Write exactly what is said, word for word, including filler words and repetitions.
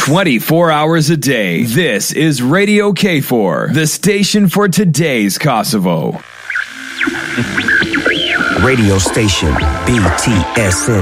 twenty-four hours a day. This is Radio K four, the station for today's Kosovo. Radio station B T S N